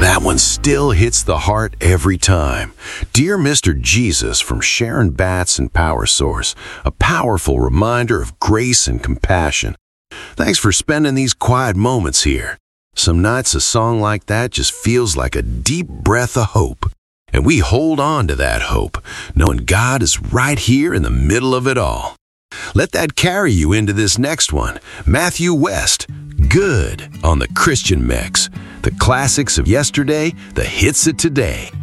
That one still hits the heart every time. Dear Mr. Jesus from Sharon Batts and Power Source, a powerful reminder of grace and compassion. Thanks for spending these quiet moments here. Some nights a song like that just feels like a deep breath of hope. And we hold on to that hope, knowing God is right here in the middle of it all. Let that carry you into this next one. Matthew West, Good, on the Christian Mix. The classics of yesterday, the hits of today.